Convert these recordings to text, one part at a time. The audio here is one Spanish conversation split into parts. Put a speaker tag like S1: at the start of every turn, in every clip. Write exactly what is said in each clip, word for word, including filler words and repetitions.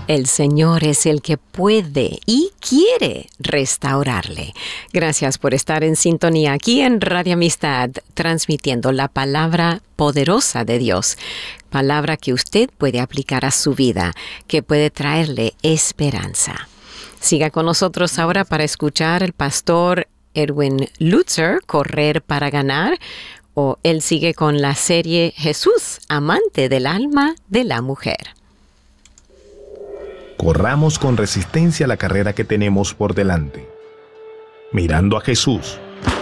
S1: El Señor es el que puede y quiere restaurarle. Gracias por estar en sintonía aquí en Radio Amistad, transmitiendo la palabra poderosa de Dios, palabra que usted puede aplicar a su vida, que puede traerle esperanza. Siga con nosotros ahora para escuchar al pastor Erwin Lutzer, Correr para Ganar, o él sigue con la serie Jesús, amante del alma de la mujer.
S2: Corramos con resistencia la carrera que tenemos por delante, mirando a Jesús,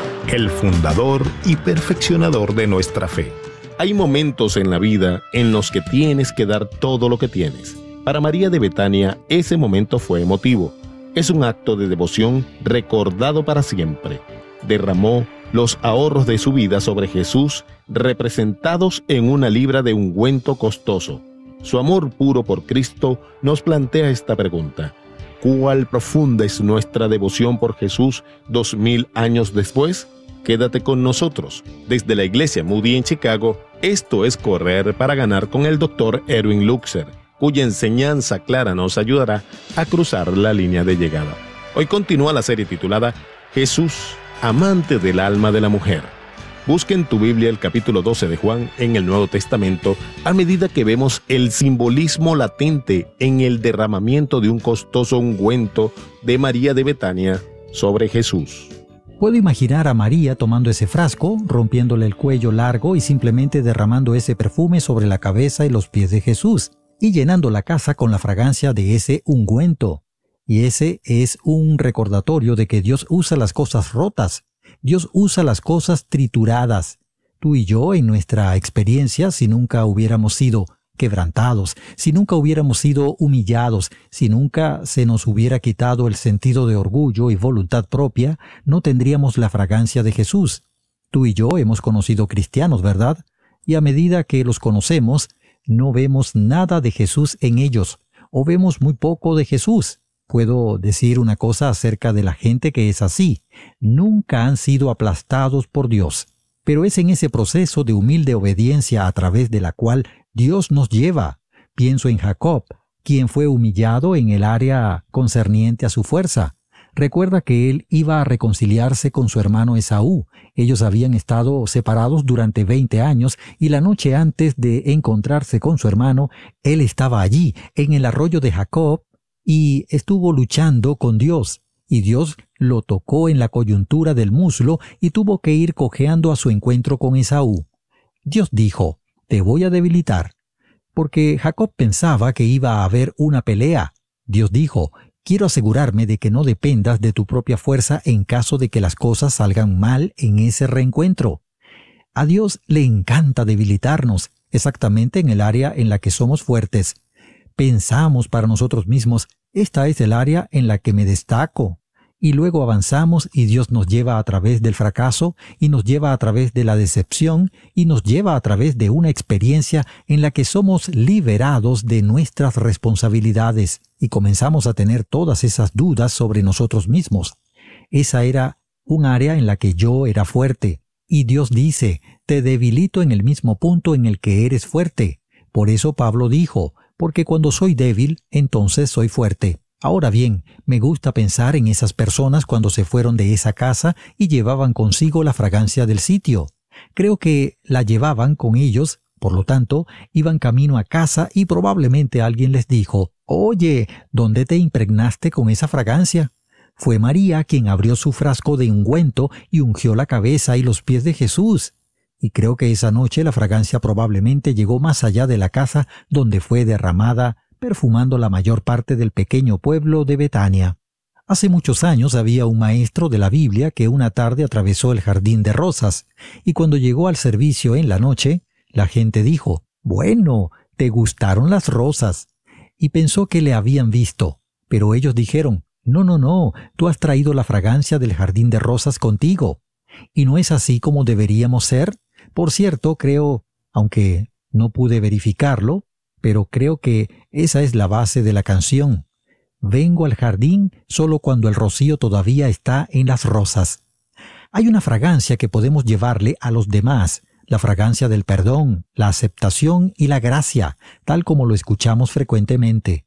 S2: el fundador y perfeccionador de nuestra fe. Hay momentos en la vida en los que tienes que dar todo lo que tienes. Para María de Betania, ese momento fue emotivo. Es un acto de devoción recordado para siempre. Derramó los ahorros de su vida sobre Jesús, representados en una libra de ungüento costoso. Su amor puro por Cristo nos plantea esta pregunta: ¿cuál profunda es nuestra devoción por Jesús dos mil años después? Quédate con nosotros. Desde la Iglesia Moody en Chicago, esto es Correr para Ganar con el doctor Erwin Lutzer, cuya enseñanza clara nos ayudará a cruzar la línea de llegada. Hoy continúa la serie titulada Jesús, amante del alma de la mujer. Busca en tu Biblia el capítulo doce de Juan en el Nuevo Testamento a medida que vemos el simbolismo latente en el derramamiento de un costoso ungüento de María de Betania sobre Jesús.
S3: Puedo imaginar a María tomando ese frasco, rompiéndole el cuello largo y simplemente derramando ese perfume sobre la cabeza y los pies de Jesús, y llenando la casa con la fragancia de ese ungüento. Y ese es un recordatorio de que Dios usa las cosas rotas. Dios usa las cosas trituradas. Tú y yo, en nuestra experiencia, si nunca hubiéramos sido quebrantados, si nunca hubiéramos sido humillados, si nunca se nos hubiera quitado el sentido de orgullo y voluntad propia, no tendríamos la fragancia de Jesús. Tú y yo hemos conocido cristianos, ¿verdad? Y a medida que los conocemos, no vemos nada de Jesús en ellos, o vemos muy poco de Jesús. Puedo decir una cosa acerca de la gente que es así: nunca han sido aplastados por Dios. Pero es en ese proceso de humilde obediencia a través de la cual Dios nos lleva. Pienso en Jacob, quien fue humillado en el área concerniente a su fuerza. Recuerda que él iba a reconciliarse con su hermano Esaú. Ellos habían estado separados durante veinte años y la noche antes de encontrarse con su hermano, él estaba allí, en el arroyo de Jacob, y estuvo luchando con Dios, y Dios lo tocó en la coyuntura del muslo y tuvo que ir cojeando a su encuentro con Esaú. Dios dijo: te voy a debilitar, porque Jacob pensaba que iba a haber una pelea. Dios dijo: quiero asegurarme de que no dependas de tu propia fuerza en caso de que las cosas salgan mal en ese reencuentro. A Dios le encanta debilitarnos, exactamente en el área en la que somos fuertes. Pensamos para nosotros mismos: esta es el área en la que me destaco. Y luego avanzamos y Dios nos lleva a través del fracaso, y nos lleva a través de la decepción, y nos lleva a través de una experiencia en la que somos liberados de nuestras responsabilidades, y comenzamos a tener todas esas dudas sobre nosotros mismos. Esa era un área en la que yo era fuerte, y Dios dice: te debilito en el mismo punto en el que eres fuerte. Por eso Pablo dijo: porque cuando soy débil, entonces soy fuerte. Ahora bien, me gusta pensar en esas personas cuando se fueron de esa casa y llevaban consigo la fragancia del sitio. Creo que la llevaban con ellos, por lo tanto, iban camino a casa y probablemente alguien les dijo: «Oye, ¿dónde te impregnaste con esa fragancia?». Fue María quien abrió su frasco de ungüento y ungió la cabeza y los pies de Jesús. Y creo que esa noche la fragancia probablemente llegó más allá de la casa donde fue derramada, perfumando la mayor parte del pequeño pueblo de Betania. Hace muchos años había un maestro de la Biblia que una tarde atravesó el jardín de rosas, y cuando llegó al servicio en la noche, la gente dijo: «Bueno, ¿te gustaron las rosas?». Y pensó que le habían visto, pero ellos dijeron: «No, no, no, tú has traído la fragancia del jardín de rosas contigo». ¿Y no es así como deberíamos ser? Por cierto, creo, aunque no pude verificarlo, pero creo que esa es la base de la canción. Vengo al jardín solo cuando el rocío todavía está en las rosas. Hay una fragancia que podemos llevarle a los demás, la fragancia del perdón, la aceptación y la gracia, tal como lo escuchamos frecuentemente.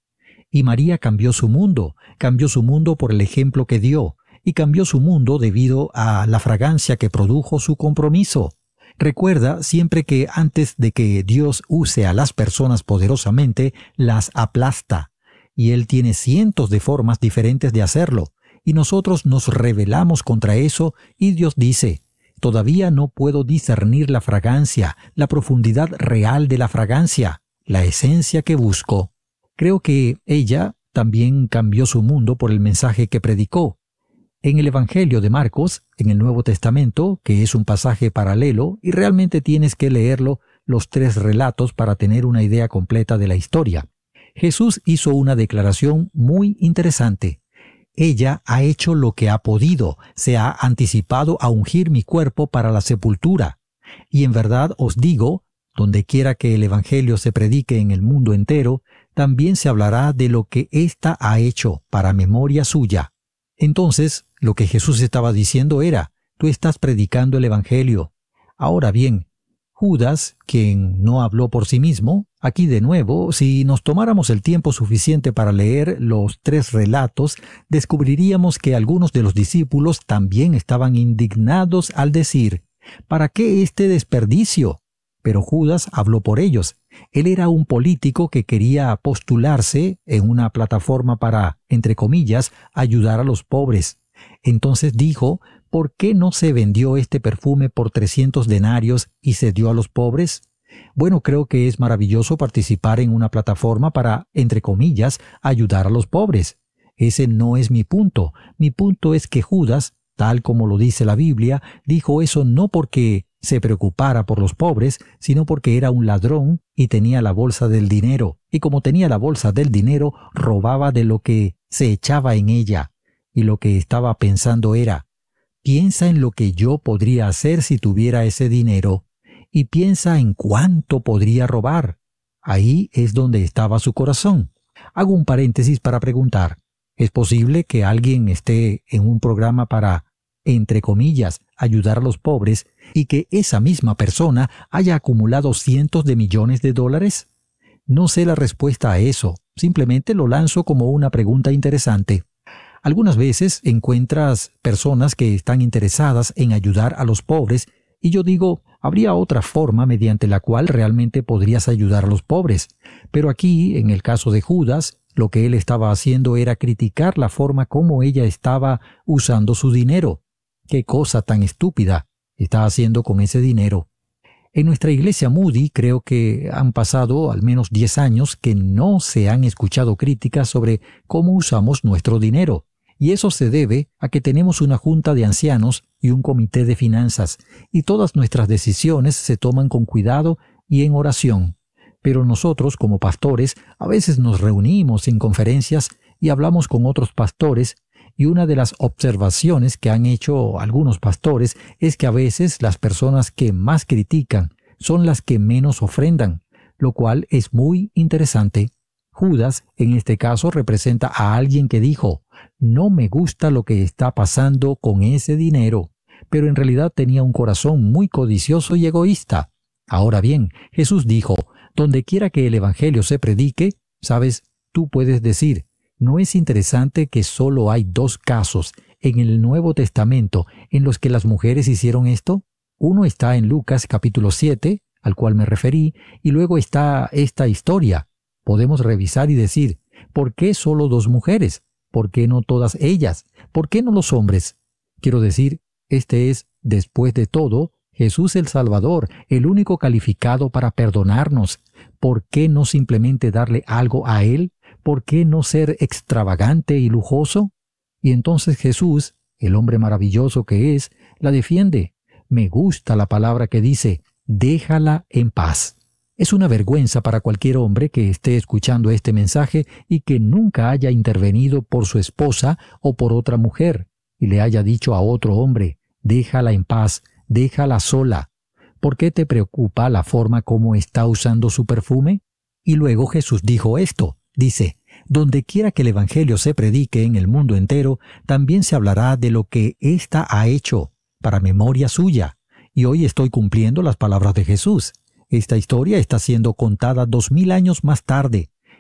S3: Y María cambió su mundo, cambió su mundo por el ejemplo que dio, y cambió su mundo debido a la fragancia que produjo su compromiso. Recuerda siempre que antes de que Dios use a las personas poderosamente, las aplasta. Y Él tiene cientos de formas diferentes de hacerlo. Y nosotros nos rebelamos contra eso y Dios dice, todavía no puedo discernir la fragancia, la profundidad real de la fragancia, la esencia que busco. Creo que ella también cambió su mundo por el mensaje que predicó. En el Evangelio de Marcos, en el Nuevo Testamento, que es un pasaje paralelo, y realmente tienes que leerlo, los tres relatos para tener una idea completa de la historia. Jesús hizo una declaración muy interesante. Ella ha hecho lo que ha podido, se ha anticipado a ungir mi cuerpo para la sepultura. Y en verdad os digo, donde quiera que el Evangelio se predique en el mundo entero, también se hablará de lo que ésta ha hecho para memoria suya. Entonces, lo que Jesús estaba diciendo era, tú estás predicando el Evangelio. Ahora bien, Judas, quien no habló por sí mismo, aquí de nuevo, si nos tomáramos el tiempo suficiente para leer los tres relatos, descubriríamos que algunos de los discípulos también estaban indignados al decir, ¿para qué este desperdicio? Pero Judas habló por ellos. Él era un político que quería postularse en una plataforma para, entre comillas, ayudar a los pobres. Entonces dijo, ¿por qué no se vendió este perfume por trescientos denarios y se dio a los pobres? Bueno, creo que es maravilloso participar en una plataforma para, entre comillas, ayudar a los pobres. Ese no es mi punto. Mi punto es que Judas, tal como lo dice la Biblia, dijo eso no porque se preocupara por los pobres, sino porque era un ladrón y tenía la bolsa del dinero. Y como tenía la bolsa del dinero, robaba de lo que se echaba en ella. Y lo que estaba pensando era, piensa en lo que yo podría hacer si tuviera ese dinero, y piensa en cuánto podría robar. Ahí es donde estaba su corazón. Hago un paréntesis para preguntar, ¿es posible que alguien esté en un programa para, entre comillas, ayudar a los pobres y que esa misma persona haya acumulado cientos de millones de dólares? No sé la respuesta a eso, simplemente lo lanzo como una pregunta interesante. Algunas veces encuentras personas que están interesadas en ayudar a los pobres y yo digo, habría otra forma mediante la cual realmente podrías ayudar a los pobres. Pero aquí, en el caso de Judas, lo que él estaba haciendo era criticar la forma como ella estaba usando su dinero. ¡Qué cosa tan estúpida está haciendo con ese dinero! En nuestra iglesia Moody creo que han pasado al menos diez años que no se han escuchado críticas sobre cómo usamos nuestro dinero. Y eso se debe a que tenemos una junta de ancianos y un comité de finanzas, y todas nuestras decisiones se toman con cuidado y en oración. Pero nosotros, como pastores, a veces nos reunimos en conferencias y hablamos con otros pastores, y una de las observaciones que han hecho algunos pastores es que a veces las personas que más critican son las que menos ofrendan, lo cual es muy interesante. Judas, en este caso, representa a alguien que dijo, no me gusta lo que está pasando con ese dinero, pero en realidad tenía un corazón muy codicioso y egoísta. Ahora bien, Jesús dijo, donde quiera que el Evangelio se predique, sabes, tú puedes decir, ¿no es interesante que solo hay dos casos en el Nuevo Testamento en los que las mujeres hicieron esto? Uno está en Lucas capítulo siete, al cual me referí, y luego está esta historia. Podemos revisar y decir, ¿por qué solo dos mujeres? ¿Por qué no todas ellas? ¿Por qué no los hombres? Quiero decir, este es, después de todo, Jesús el Salvador, el único calificado para perdonarnos. ¿Por qué no simplemente darle algo a Él? ¿Por qué no ser extravagante y lujoso? Y entonces Jesús, el hombre maravilloso que es, la defiende. Me gusta la palabra que dice, déjala en paz. Es una vergüenza para cualquier hombre que esté escuchando este mensaje y que nunca haya intervenido por su esposa o por otra mujer y le haya dicho a otro hombre, déjala en paz, déjala sola. ¿Por qué te preocupa la forma como está usando su perfume? Y luego Jesús dijo esto, dice, donde quiera que el Evangelio se predique en el mundo entero, también se hablará de lo que ésta ha hecho, para memoria suya. Y hoy estoy cumpliendo las palabras de Jesús. Esta historia está siendo contada dos mil años más tarde,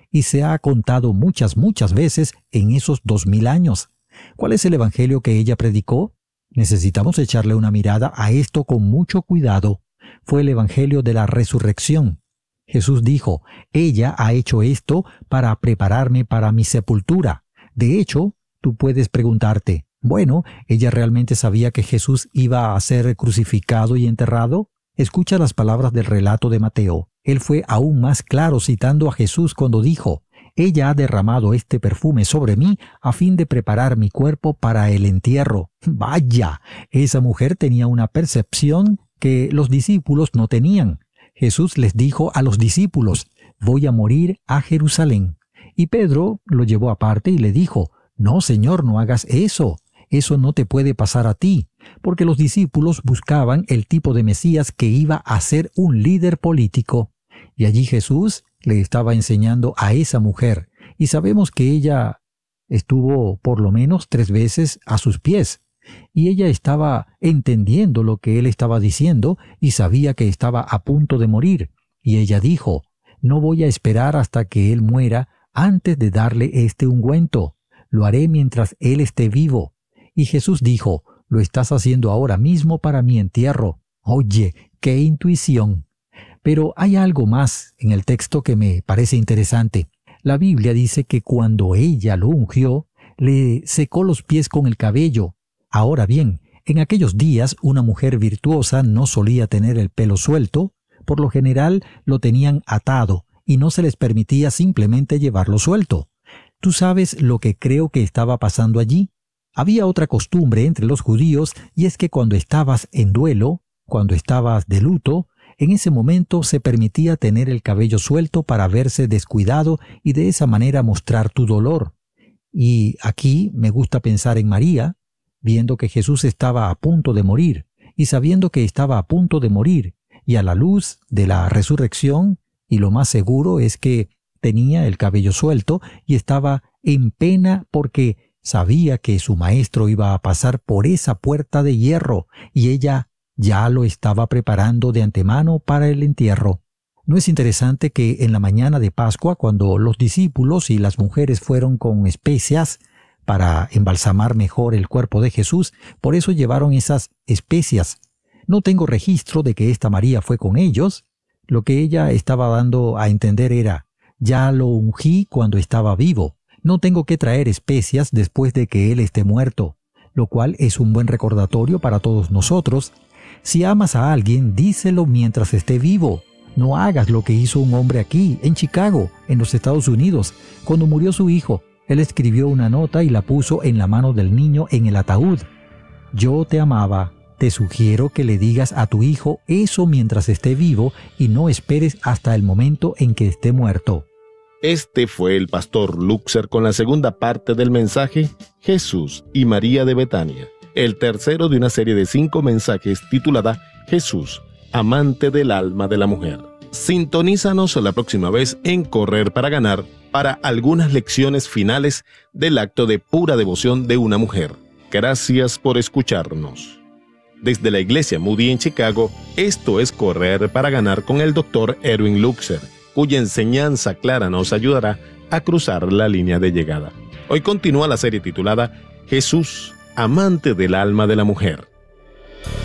S3: y se ha contado muchas, muchas veces en esos dos mil años. ¿Cuál es el evangelio que ella predicó? Necesitamos echarle una mirada a esto con mucho cuidado. Fue el evangelio de la resurrección. Jesús dijo, ella ha hecho esto para prepararme para mi sepultura. De hecho, tú puedes preguntarte, bueno, ¿ella realmente sabía que Jesús iba a ser crucificado y enterrado? Escucha las palabras del relato de Mateo. Él fue aún más claro citando a Jesús cuando dijo, ella ha derramado este perfume sobre mí a fin de preparar mi cuerpo para el entierro. Vaya, esa mujer tenía una percepción que los discípulos no tenían. Jesús les dijo a los discípulos, voy a morir a Jerusalén. Y Pedro lo llevó aparte y le dijo, no, Señor, no hagas eso. Eso no te puede pasar a ti, porque los discípulos buscaban el tipo de Mesías que iba a ser un líder político. Y allí Jesús le estaba enseñando a esa mujer, y sabemos que ella estuvo por lo menos tres veces a sus pies, y ella estaba entendiendo lo que él estaba diciendo y sabía que estaba a punto de morir. Y ella dijo, no voy a esperar hasta que él muera antes de darle este ungüento. Lo haré mientras él esté vivo. Y Jesús dijo, lo estás haciendo ahora mismo para mi entierro. Oye, qué intuición. Pero hay algo más en el texto que me parece interesante. La Biblia dice que cuando ella lo ungió, le secó los pies con el cabello. Ahora bien, en aquellos días una mujer virtuosa no solía tener el pelo suelto, por lo general lo tenían atado y no se les permitía simplemente llevarlo suelto. ¿Tú sabes lo que creo que estaba pasando allí? Había otra costumbre entre los judíos y es que cuando estabas en duelo, cuando estabas de luto, en ese momento se permitía tener el cabello suelto para verse descuidado y de esa manera mostrar tu dolor. Y aquí me gusta pensar en María, viendo que Jesús estaba a punto de morir y sabiendo que estaba a punto de morir y a la luz de la resurrección, y lo más seguro es que tenía el cabello suelto y estaba en pena porque sabía que su maestro iba a pasar por esa puerta de hierro y ella ya lo estaba preparando de antemano para el entierro. ¿No es interesante que en la mañana de Pascua, cuando los discípulos y las mujeres fueron con especias para embalsamar mejor el cuerpo de Jesús, por eso llevaron esas especias? No tengo registro de que esta María fue con ellos. Lo que ella estaba dando a entender era, ya lo ungí cuando estaba vivo. No tengo que traer especias después de que él esté muerto, lo cual es un buen recordatorio para todos nosotros. Si amas a alguien, díselo mientras esté vivo. No hagas lo que hizo un hombre aquí, en Chicago, en los Estados Unidos. Cuando murió su hijo, él escribió una nota y la puso en la mano del niño en el ataúd. Yo te amaba. Te sugiero que le digas a tu hijo eso mientras esté vivo y no esperes hasta el momento en que esté muerto.
S2: Este fue el pastor Luxer con la segunda parte del mensaje Jesús y María de Betania, el tercero de una serie de cinco mensajes titulada Jesús, amante del alma de la mujer. Sintonízanos la próxima vez en Correr para Ganar para algunas lecciones finales del acto de pura devoción de una mujer. Gracias por escucharnos. Desde la Iglesia Moody en Chicago, esto es Correr para Ganar con el doctor Erwin Luxer, cuya enseñanza clara nos ayudará a cruzar la línea de llegada. Hoy continúa la serie titulada Jesús, amante del alma de la mujer.